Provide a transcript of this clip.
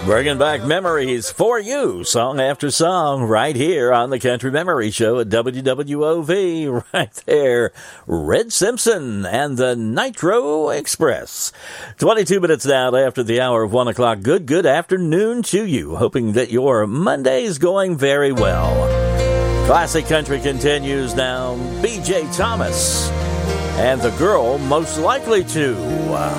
Bringing back memories for you, song after song, right here on the Country Memory Show at WWOV. Right there, Red Simpson and the Nitro Express. 22 minutes now after the hour of 1 o'clock. Good afternoon to you. Hoping that your Monday's going very well. Classic Country continues now. B.J. Thomas and the Girl Most Likely To.